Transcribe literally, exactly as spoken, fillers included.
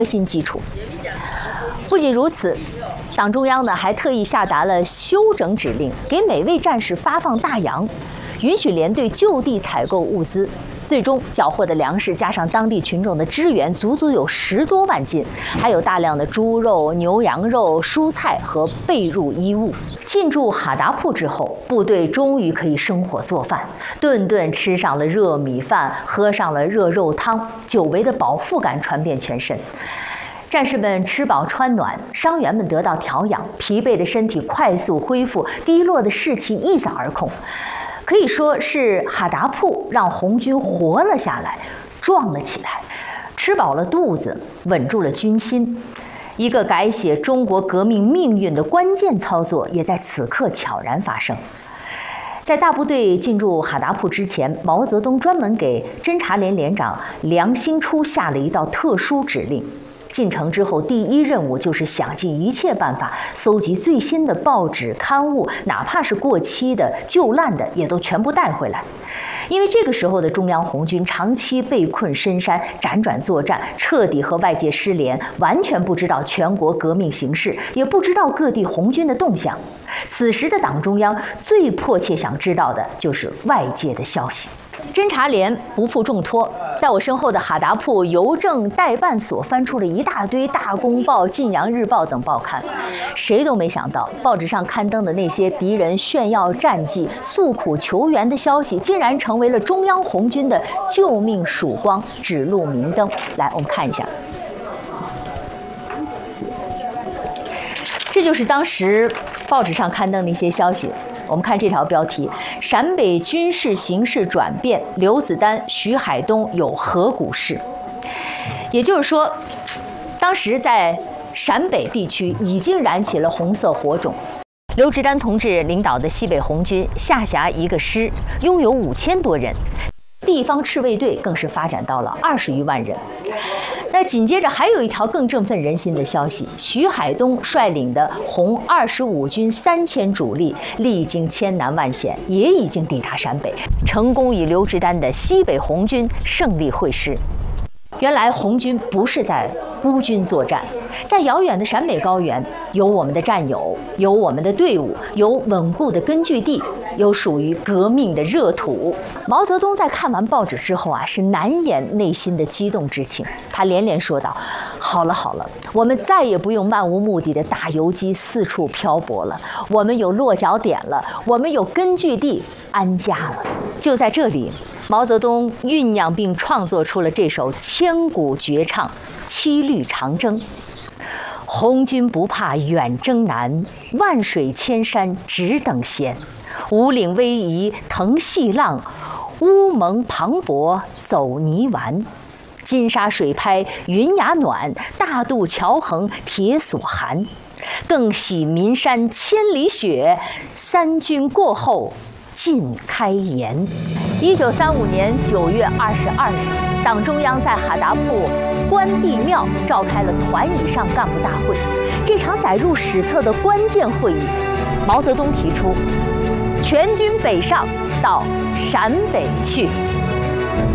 核心基础。不仅如此，党中央呢还特意下达了休整指令，给每位战士发放大洋，允许连队就地采购物资。最终缴获的粮食加上当地群众的支援，足足有十多万斤，还有大量的猪肉、牛羊肉、蔬菜和被褥衣物。进驻哈达铺之后，部队终于可以生火做饭，顿顿吃上了热米饭，喝上了热肉汤，久违的饱腹感传遍全身。战士们吃饱穿暖，伤员们得到调养，疲惫的身体快速恢复，低落的士气一扫而空。可以说是哈达铺让红军活了下来，壮了起来，吃饱了肚子，稳住了军心。一个改写中国革命命运的关键操作也在此刻悄然发生。在大部队进入哈达铺之前，毛泽东专门给侦察连连长梁兴初下了一道特殊指令。进城之后，第一任务就是想尽一切办法搜集最新的报纸刊物，哪怕是过期的、旧烂的，也都全部带回来。因为这个时候的中央红军长期被困深山，辗转作战，彻底和外界失联，完全不知道全国革命形势，也不知道各地红军的动向。此时的党中央最迫切想知道的就是外界的消息。侦察连不负重托，在我身后的哈达铺邮政代办所翻出了一大堆《大公报》《晋阳日报》等报刊。谁都没想到，报纸上刊登的那些敌人炫耀战绩、诉苦求援的消息，竟然成为了中央红军的救命曙光、指路明灯。来，我们看一下，这就是当时报纸上刊登的一些消息。我们看这条标题：陕北军事形势转变，刘子丹、徐海东有河谷式。也就是说，当时在陕北地区已经燃起了红色火种。刘志丹同志领导的西北红军下辖一个师，拥有五千多人，地方赤卫队更是发展到了二十余万人。那紧接着还有一条更振奋人心的消息：徐海东率领的红二十五军三千主力，历经千难万险，也已经抵达陕北，成功与刘志丹的西北红军胜利会师。原来红军不是在孤军作战，在遥远的陕北高原，有我们的战友，有我们的队伍，有稳固的根据地，有属于革命的热土。毛泽东在看完报纸之后啊，是难掩内心的激动之情。他连连说道：“好了好了，我们再也不用漫无目的的大游击四处漂泊了，我们有落脚点了，我们有根据地安家了。”就在这里，毛泽东酝酿并创作出了这首千古绝唱《七律长征》。红军不怕远征难，万水千山只等闲。五岭逶迤腾细浪，乌蒙磅礴走泥丸。金沙水拍云崖暖，大渡桥横铁索寒。更喜岷山千里雪，三军过后尽开颜。一九三五年九月二十二日，党中央在哈达铺关帝庙召开了团以上干部大会。这场载入史册的关键会议，毛泽东提出全军北上到陕北去。